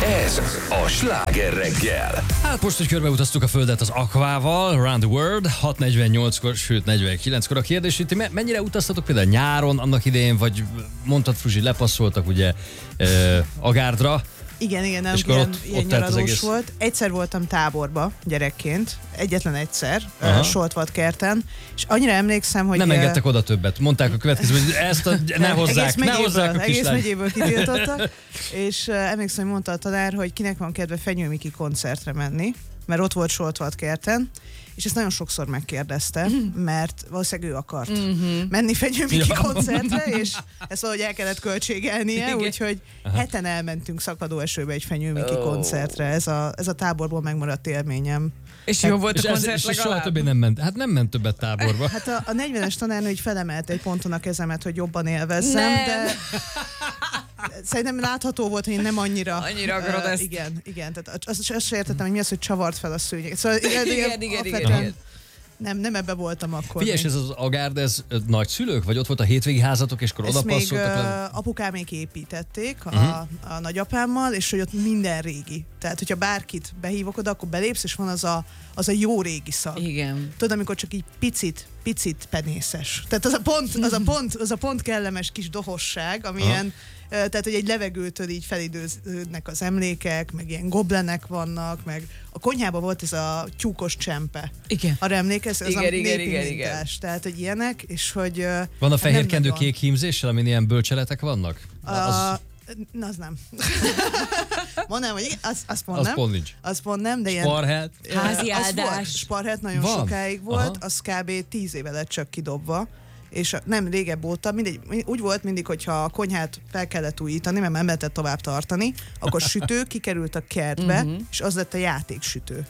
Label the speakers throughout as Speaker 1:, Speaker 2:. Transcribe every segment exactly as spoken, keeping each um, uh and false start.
Speaker 1: Ez a Sláger reggel.
Speaker 2: Hát most, hogy körbeutaztuk a földet az Aquával, Around the World, hat negyvennyolckor, sőt negyvenkilenckor a kérdés, hogy mennyire utaztatok például nyáron annak idején, vagy mondtad, Fruzsi, lepasszoltak ugye eh, Agárdra.
Speaker 3: Igen, igen, nem,
Speaker 2: és
Speaker 3: ilyen,
Speaker 2: ott,
Speaker 3: ilyen
Speaker 2: ott
Speaker 3: nyaralós
Speaker 2: egész...
Speaker 3: volt. Egyszer voltam táborba gyerekként, egyetlen egyszer, uh, Soltvatkerten, és annyira emlékszem, hogy...
Speaker 2: Nem engedtek oda többet. Mondták a következő, hogy ezt a, ne hozzák, ne hozzák a
Speaker 3: Egész
Speaker 2: kislány.
Speaker 3: megyéből kitiltottak, és uh, emlékszem, hogy mondta a tanár, hogy kinek van kedve Fenyő Miki koncertre menni, mert ott volt Soltvatkerten, és ezt nagyon sokszor megkérdezte, mert valószínűleg ő akart uh-huh. menni Fenyő Miki ja. koncertre, és ezt valahogy el kellett költségelnie, úgyhogy Aha. heten elmentünk szakadó esőbe egy Fenyő Miki oh. koncertre. Ez a, ez a táborból megmaradt élményem.
Speaker 4: És jó volt a koncert
Speaker 2: és
Speaker 4: legalább?
Speaker 2: soha többé nem ment. Hát nem ment többet táborba.
Speaker 3: Hát a, a negyvenes tanárnő így felemelte egy ponton a kezemet, hogy jobban élvezzem,
Speaker 4: nem.
Speaker 3: de szerintem látható volt, hogy én nem annyira...
Speaker 4: Annyira akarod uh, ezt.
Speaker 3: Igen, igen. Tehát azt, azt sem értettem, hogy mi az, hogy csavart fel a szőnyeg. Szóval igen,
Speaker 4: igen, igen, igen, igen.
Speaker 3: Nem, nem ebbe voltam akkor.
Speaker 2: Figyelj, ez az Agárd, ez nagyszülők? Vagy ott volt a hétvégi házatok, és akkor oda passzoltak le?
Speaker 3: Uh, apukámék építették a,
Speaker 2: uh-huh.
Speaker 3: a nagyapámmal, és hogy ott minden régi. Tehát, hogyha bárkit behívok oda, akkor belépsz, és van az a, az a jó régi szag.
Speaker 4: Igen.
Speaker 3: Tudod, amikor csak így picit, picit penészes. Tehát az a pont, az a pont, az a pont kellemes kis dohosság, amilyen tehát, hogy egy levegőtől így felidőződnek az emlékek, meg ilyen goblenek vannak, meg a konyhában volt ez a tyúkos csempe.
Speaker 4: Igen.
Speaker 3: Arra emlékezz? Ez
Speaker 4: igen,
Speaker 3: a
Speaker 4: igen,
Speaker 3: népi
Speaker 4: igen,
Speaker 3: mintás.
Speaker 4: igen.
Speaker 3: Tehát, hogy ilyenek, és hogy...
Speaker 2: Van a fehérkendő kék hímzéssel, amin ilyen bölcseletek vannak?
Speaker 3: Az... A, na, az nem. Mondanám, hogy igen, az, az pont
Speaker 2: az
Speaker 3: nem.
Speaker 2: Pont nincs.
Speaker 3: Az pont nem, de ilyen...
Speaker 2: Sparhet?
Speaker 4: Házi áldás.
Speaker 3: Sparhet nagyon
Speaker 2: Van?
Speaker 3: sokáig volt,
Speaker 2: Aha.
Speaker 3: az kb. tíz éve lett csak kidobva. És nem régebb óta, mindegy, úgy volt mindig, hogyha a konyhát fel kellett újítani, mert nem lehetett tovább tartani, akkor sütő kikerült a kertbe, uh-huh. és az lett a játéksütő.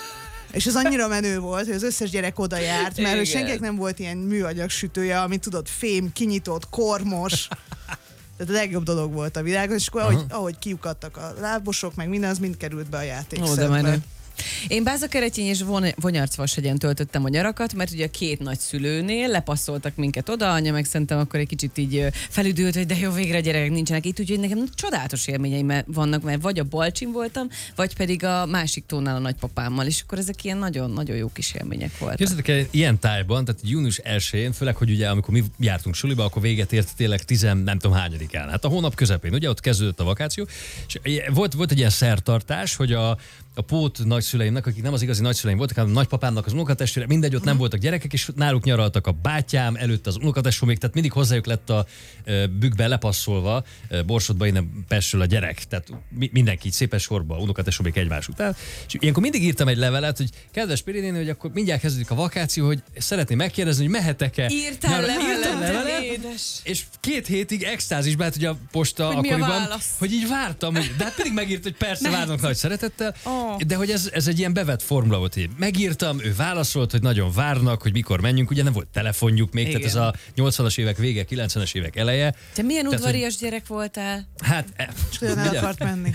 Speaker 3: És ez annyira menő volt, hogy az összes gyerek oda járt, mert hogy senkinek nem volt ilyen műanyag sütője, amit tudod, fém, kinyitott, kormos. Tehát a legjobb dolog volt a világon, és akkor ahogy, ahogy kiukadtak a lábosok, meg minden, az mind került be a játékszerbe.
Speaker 4: Én Bázakerettyén és Vonyarcvashegyen töltöttem a nyarakat, mert ugye a két nagyszülőnél lepasszoltak minket oda, anya meg szerintem akkor egy kicsit így felüdült, hogy de jó, végre a gyerekek nincsenek itt, úgyhogy nekem csodálatos élményeim vannak, mert vagy a Balcsin voltam, vagy pedig a másik tónál a nagypapámmal, és akkor ezek ilyen nagyon-nagyon jó kis élmények voltak.
Speaker 2: Képzeljétek el, ilyen tájban, tehát június elsején, főleg, hogy ugye amikor mi jártunk suliba, akkor véget ért tényleg tizen, nem tudom hányadikán. Hát a hónap közepén, ugye ott kezdődött a vakáció, és volt, volt egy ilyen szertartás, hogy a a pót nagyszüleimnek, akik nem az igazi nagyszüleim voltak, hanem a nagypapámnak az unokatestvére, mindegy, ott nem voltak gyerekek, és náluk nyaraltak a bátyám, előtt az unokatestvérék, tehát mindig hozzájuk lett a e, bükkbe lepasszolva, e, Borsodba innen Pestről a gyerek, tehát mi, mindenki így szépen sorba, unokatestvérék egymás után. És ilyenkor mindig írtam egy levelet, hogy kedves Pirinéni, hogy akkor mindjárt kezdődik a vakáció, hogy szeretném megkérdezni, hogy mehetek-e.
Speaker 4: Írtál levelet,
Speaker 2: levelet, és két hétig extázisba, hát ugye a posta
Speaker 4: hogy
Speaker 2: akkoriban, hogy így vártam, hogy, de hát pedig megírt, hogy persze várnak nagy szeretettel. Oh. De hogy ez, ez egy ilyen bevett formula volt, hogy megírtam, ő válaszolt, hogy nagyon várnak, hogy mikor menjünk, ugye nem volt telefonjuk még, igen. Tehát ez a nyolcvanas évek vége, kilencvenes évek eleje.
Speaker 4: Te milyen
Speaker 2: tehát,
Speaker 4: udvarias
Speaker 2: hogy...
Speaker 4: gyerek voltál?
Speaker 2: Hát...
Speaker 3: És olyan el akart menni.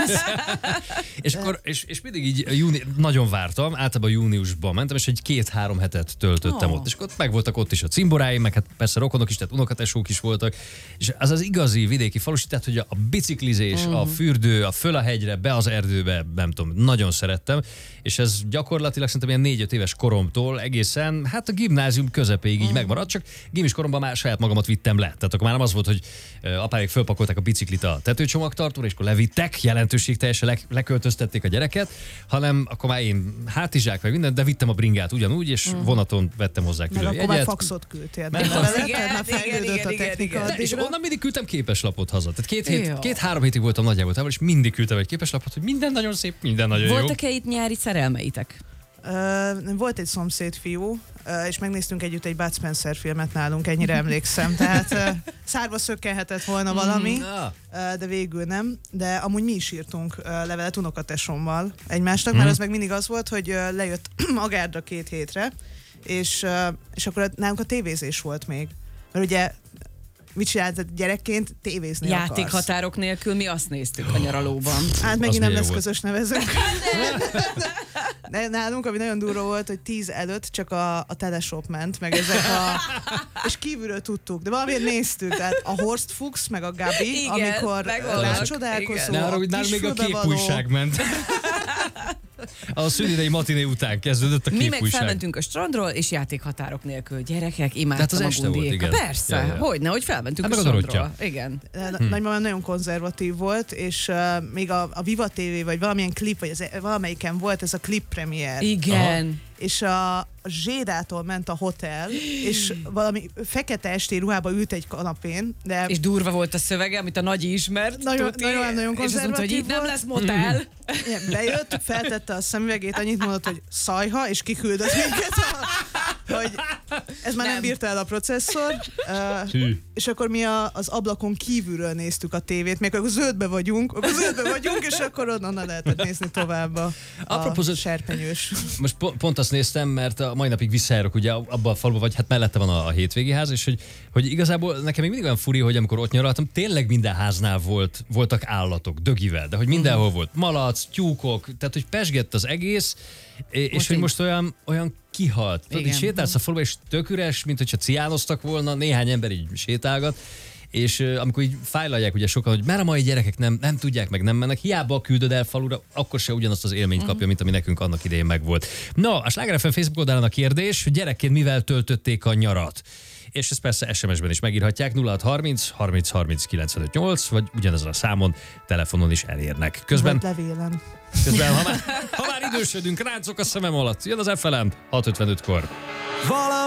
Speaker 2: és, akkor, és, és mindig így júni, nagyon vártam, általában júniusban mentem, és egy két-három hetet töltöttem oh. ott. És ott meg voltak ott is a cimboráim, meg hát persze rokonok is, tehát unokatesók is voltak. És az az igazi vidéki falusi, tehát hogy a biciklizés, uh-huh. a fürdő, a föl a hegyre, be az erdőbe, nem tudom, nagyon szerettem, és ez gyakorlatilag szerintem ilyen négy-öt éves koromtól egészen, hát a gimnázium közepéig így mm. megmaradt, csak gimis koromban már saját magamat vittem le. Tehát akkor már nem az volt, hogy apáik fölpakolták a biciklit a tetőcsomagtartóra, és akkor levittek, jelentőségteljesen le- leköltöztették a gyereket, hanem akkor már én hátizsák vagy minden, de vittem a bringát ugyanúgy, és mm. vonaton vettem hozzá külön jegyet.
Speaker 3: Akkor már faxot küldtél.
Speaker 2: Mert
Speaker 3: igen, igen, igen, igen, igen, igen.
Speaker 2: És onnan mindig küldtem képeslapot haza. Tehát két, hét, két-három hétig voltam nagyjából távol, és mindig küldtem egy képeslapot, hogy minden nagyon szép, minden nagyon jó.
Speaker 4: Voltak-e itt nyári szerelmeitek?
Speaker 3: Uh, volt egy szomszéd fiú, uh, és megnéztünk együtt egy Bud Spencer filmet nálunk, ennyire emlékszem. Tehát uh, szárba szökkenhetett volna valami, uh, de végül nem. De amúgy mi is írtunk uh, levelet unokatesommal egymásnak, mert az meg mindig az volt, hogy uh, lejött Agárdra két hétre, és, uh, és akkor nálunk a tévézés volt még. Mert ugye mit csináltad gyerekként? Tévézni
Speaker 4: Játékhatárok
Speaker 3: akarsz.
Speaker 4: nélkül mi azt néztük a nyaralóban.
Speaker 3: Hát megint nem lesz volt. Közös nevezőnk. De nálunk, ami nagyon durva volt, hogy tíz előtt csak a, a teleshop ment, meg ezek a... És kívülről tudtuk, de valamiért néztük. Tehát a Horst Fuchs, meg a Gabi,
Speaker 4: Igen,
Speaker 3: amikor
Speaker 4: megvannak.
Speaker 3: rácsodálkozó,
Speaker 2: Nálunk
Speaker 3: a
Speaker 2: nálunk még a
Speaker 3: kisfülbevaló.
Speaker 2: képújság ment. A szünidei matiné után kezdődött a
Speaker 4: Mi meg
Speaker 2: képújság.
Speaker 4: felmentünk a strandról, és játékhatárok nélkül. Gyerekek, imádtam
Speaker 2: Tehát az
Speaker 4: a
Speaker 2: este volt,
Speaker 4: Gundiékat.
Speaker 2: igen.
Speaker 4: Persze,
Speaker 2: Ja, ja.
Speaker 4: hogyne, hogy felmentünk
Speaker 2: Hát
Speaker 4: a
Speaker 2: meg a
Speaker 4: strandról.
Speaker 2: Dorottya.
Speaker 4: Igen.
Speaker 3: Hm. Nagymamám nagyon konzervatív volt, és uh, még a, a Viva té vé, vagy valamilyen klip, vagy az, valamelyiken volt ez a klip premier.
Speaker 4: Igen.
Speaker 2: Aha.
Speaker 3: És a, a Zsédától ment a hotel, és valami fekete esti ruhába ült egy kanapén, de
Speaker 4: És durva volt a szövege, amit a Nagyi ismert.
Speaker 3: Nagyon-
Speaker 4: tuti,
Speaker 3: nagyon- nagyon
Speaker 4: és azt mondta, hogy
Speaker 3: konzervatív
Speaker 4: itt nem
Speaker 3: volt.
Speaker 4: lesz motel.
Speaker 3: igen, bejött, feltette a szemüvegét, annyit mondott, hogy szajha, és kiküldött minket, hogy ez már nem,
Speaker 4: Nem.
Speaker 3: bírta el a processzor. Uh,
Speaker 2: Hű.
Speaker 3: és akkor mi a, az ablakon kívülről néztük a tévét, még akkor zöldbe vagyunk, akkor zöldbe vagyunk, és akkor onnan lehetett nézni tovább a,
Speaker 2: Apropó,
Speaker 3: a
Speaker 2: zöld-
Speaker 3: serpenyős.
Speaker 2: Most pont, pont azt néztem, mert a mai napig visszajárok ugye abba a faluba, vagy hát mellette van a, a hétvégi ház, és hogy, hogy igazából nekem még mindig olyan furi, hogy amikor ott nyaraltam, tényleg minden háznál volt, voltak állatok, dögivel, de hogy mindenhol volt malac, tyúkok, tehát hogy pesgett az egész, és
Speaker 4: Most
Speaker 2: hogy
Speaker 4: így-
Speaker 2: most olyan, olyan kihalt. Tudod, így
Speaker 4: Igen.
Speaker 2: sétálsz a faluba, és tök üres, mint hogyha ciánoztak volna, néhány ember így sétálgat, és uh, amikor így fájlalják ugye sokan, hogy mert a mai gyerekek nem, nem tudják, meg nem mennek, hiába küldöd el falura, akkor se ugyanazt az élményt kapja, mint ami nekünk annak idején megvolt. No, a Sláger ef em Facebook oldalán a kérdés, hogy gyerekként mivel töltötték a nyarat? És ezt persze es em es-ben is megírhatják, nulla hat harminc harminc harminc kilencvenöt nyolc, vagy ugyanezen a számon, telefonon is elérnek. Közben,
Speaker 3: Volt levélen.
Speaker 2: közben ha, már, ha már idősödünk, ráncok a szemem alatt, jön az ef el em hat ötvenötkor.